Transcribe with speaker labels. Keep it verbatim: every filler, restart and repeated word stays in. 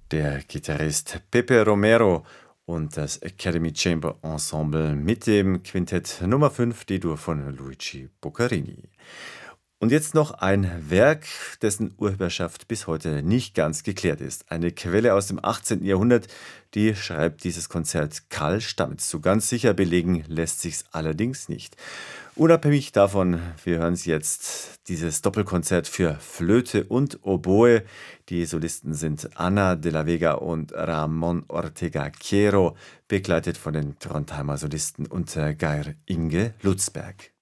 Speaker 1: Der Gitarrist Pepe Romero und das Academy Chamber Ensemble mit dem Quintett Nummer fünf D-Dur von Luigi Boccherini. Und jetzt noch ein Werk, dessen Urheberschaft bis heute nicht ganz geklärt ist. Eine Quelle aus dem achtzehnten. Jahrhundert, die schreibt dieses Konzert Karl Stamitz. So ganz sicher belegen lässt sich's allerdings nicht. Unabhängig davon, wir hören es jetzt, dieses Doppelkonzert für Flöte und Oboe. Die Solisten sind Ana de la Vega und Ramon Ortega Quiero, begleitet von den Trondheimer Solisten unter Geir Inge Lutzberg.